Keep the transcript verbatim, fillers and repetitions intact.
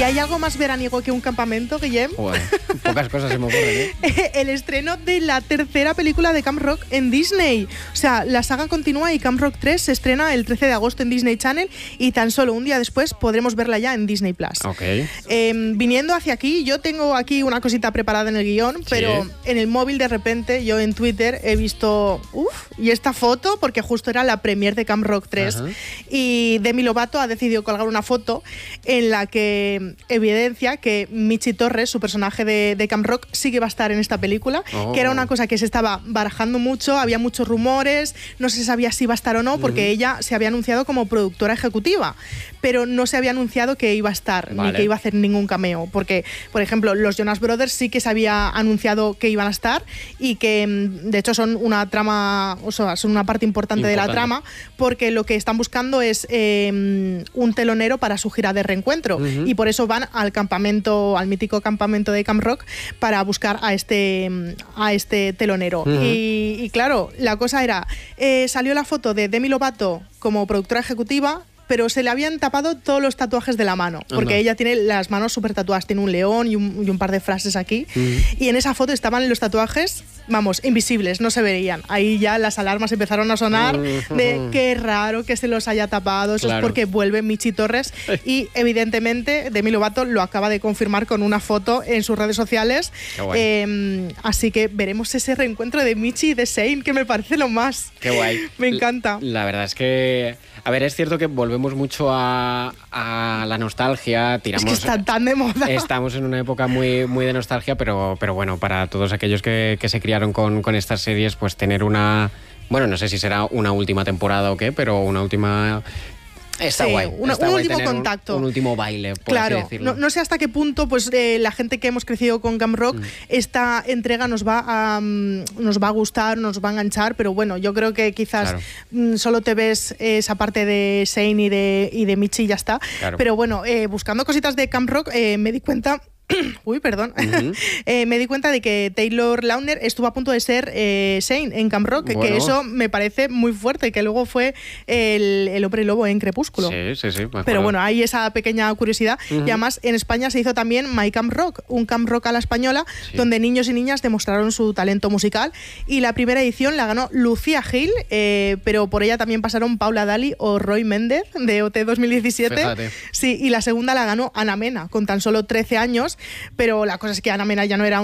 ¿Y hay algo más veraniego que un campamento, Guillem? Bueno, pocas cosas se me ocurren, ¿eh? El estreno de la tercera película de Camp Rock en Disney. O sea, la saga continúa y Camp Rock tres se estrena el trece de agosto en Disney Channel y tan solo un día después podremos verla ya en Disney Plus. Ok. Eh, viniendo hacia aquí, yo tengo aquí una cosita preparada en el guión, Sí. pero en el móvil de repente, yo en Twitter he visto, uff, y esta foto, porque justo era la premier de Camp Rock tres, Ajá. y Demi Lovato ha decidido colgar una foto en la que evidencia que Michi Torres, su personaje de, de Camp Rock, sí que va a estar en esta película, Oh. que era una cosa que se estaba barajando mucho, había muchos rumores, no se sabía si iba a estar o no, porque Uh-huh. ella se había anunciado como productora ejecutiva, pero no se había anunciado que iba a estar, Vale. ni que iba a hacer ningún cameo, porque, por ejemplo, los Jonas Brothers sí que se había anunciado que iban a estar y que, mm, de hecho, son una trama, o sea, son una parte importante, de la Importante. trama, porque lo que están buscando es eh, un telonero para su gira de reencuentro, Ujú. y por eso van al campamento, al mítico campamento de Camp Rock, para buscar a este, a este telonero. Ujú. y, y claro, la cosa era, eh, salió la foto de Demi Lovato como productora ejecutiva, pero se le habían tapado todos los tatuajes de la mano, porque Anda. ella tiene las manos súper tatuadas, tiene un león y un, y un par de frases aquí, Ujú. y en esa foto estaban los tatuajes, vamos, invisibles, no se veían. Ahí ya las alarmas empezaron a sonar de qué raro que se los haya tapado, eso Claro. es porque vuelve Michi Torres, y evidentemente Demi Lovato lo acaba de confirmar con una foto en sus redes sociales. Qué guay. Eh, así que veremos ese reencuentro de Michi y de Shane, que me parece lo más. Qué guay. Me encanta. La, la verdad es que, a ver, es cierto que volvemos mucho a, a la nostalgia, Es tiramos... que está tan de moda. Estamos en una época muy, muy de nostalgia, pero, pero bueno, para todos aquellos que, que se criaron con, con estas series, pues tener una... Bueno, no sé si será una última temporada o qué, pero una última... Está Sí, guay. una- está un guay último tener un- contacto. Un, último baile, por Claro, así decirlo. no, no sé hasta qué punto pues eh, la gente que hemos crecido con Camp Rock, Mm. esta entrega nos va a mm, nos va a gustar, nos va a enganchar, pero bueno, yo creo que quizás Claro. mm, solo te ves esa parte de Shane y de, y de Michi y ya está. Claro. Pero bueno, eh, buscando cositas de Camp Rock, eh, me di cuenta... Uy, perdón. Ujú. eh, me di cuenta de que Taylor Lautner estuvo a punto de ser eh, Shane en Camp Rock, que Bueno. eso me parece muy fuerte, que luego fue el, el hombre lobo en Crepúsculo. Sí, sí, sí. me acuerdo. Pero bueno, hay esa pequeña curiosidad. Ujú. Y además en España se hizo también My Camp Rock, un Camp Rock a la española, Sí. donde niños y niñas demostraron su talento musical. Y la primera edición la ganó Lucía Gil, eh, pero por ella también pasaron Paula Dali o Roy Méndez de O T dos mil diecisiete. Fíjate. Sí, y la segunda la ganó Ana Mena, con tan solo trece años. Pero la cosa es que Ana Mena ya no era